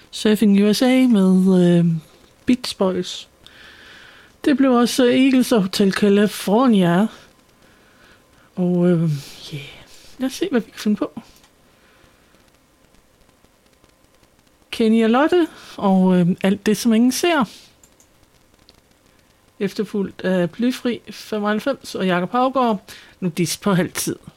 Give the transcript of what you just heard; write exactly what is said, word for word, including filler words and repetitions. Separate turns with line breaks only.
Surfing U S A med øh, Beach Boys. Det blev også Eagles og Hotel California. Og øh, yeah. lad os se, hvad vi kan finde på. Kenny og Lotte og øh, alt det, som ingen ser. Efterfulgt af Blyfri femoghalvfems og Jakob Haugaard. Nu dis på halv tid.